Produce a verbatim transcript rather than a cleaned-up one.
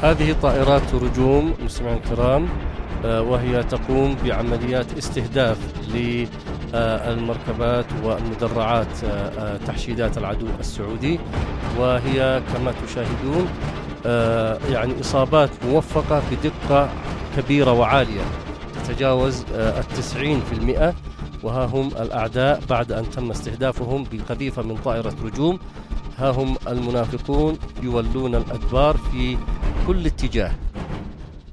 هذه طائرات رجوم مستمعينا الكرام، وهي تقوم بعمليات استهداف للمركبات والمدرعات تحشيدات العدو السعودي، وهي كما تشاهدون يعني إصابات موفقة بدقة كبيرة وعالية تتجاوز التسعين في المئة. وها هم الأعداء بعد أن تم استهدافهم بقذيفة من طائرة رجوم، ها هم المنافقون يولون الأدبار في كل اتجاه.